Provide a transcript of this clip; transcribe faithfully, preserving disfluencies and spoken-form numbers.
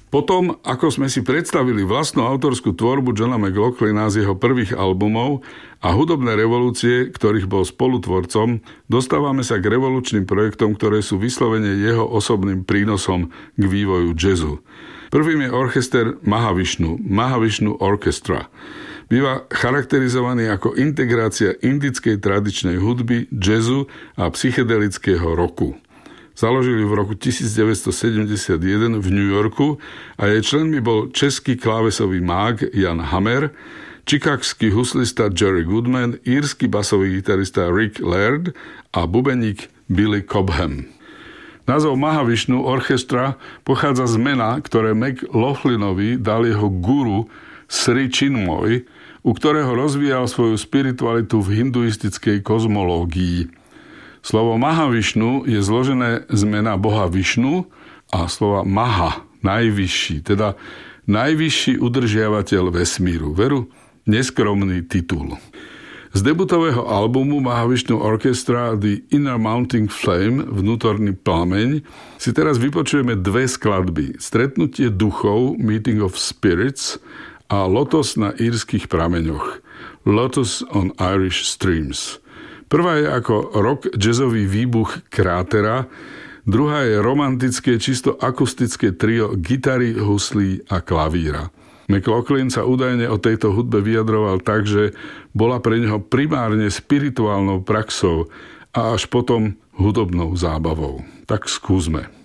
Potom, ako sme si predstavili vlastnú autorskú tvorbu Johna McLaughlina z jeho prvých albumov a hudobné revolúcie, ktorých bol spolutvorcom, dostávame sa k revolučným projektom, ktoré sú vyslovene jeho osobným prínosom k vývoju jazzu. Prvým je orchester Mahavishnu, Mahavishnu Orchestra. Býva charakterizovaný ako integrácia indickej tradičnej hudby, jazzu a psychedelického roku. Založili v roku devätnásťsedemdesiatjeden v New Yorku a jej členmi bol český klávesový mág Jan Hammer, chicagský huslista Jerry Goodman, írsky basový gitarista Rick Laird a bubeník Billy Cobham. Názov Mahavishnu Orchestra pochádza z mena, ktoré McLaughlinovi dal jeho guru Sri Chinmoy, u ktorého rozvíjal svoju spiritualitu v hinduistickej kozmológii. Slovo Mahavishnu je zložené z mena boha Višnu a slova Maha, najvyšší, teda najvyšší udržiavateľ vesmíru. Veru, neskromný titul. Z debutového albumu Mahavishnu Orchestra The Inner Mounting Flame, vnútorný plameň, si teraz vypočujeme dve skladby. Stretnutie duchov, Meeting of Spirits, a Lotos na írskych prameňoch, Lotus on Irish Streams. Prvá je ako rock jazzový výbuch krátera, druhá je romantické, čisto akustické trio gitary, huslí a klavíra. McLaughlin sa údajne o tejto hudbe vyjadroval tak, že bola pre neho primárne spirituálnou praxou a až potom hudobnou zábavou. Tak skúsme.